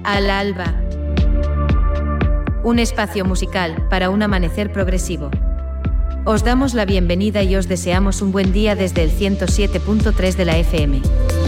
Al alba. Un espacio musical para un amanecer progresivo. Os damos la bienvenida y os deseamos un buen día desde el 107.3 de la FM.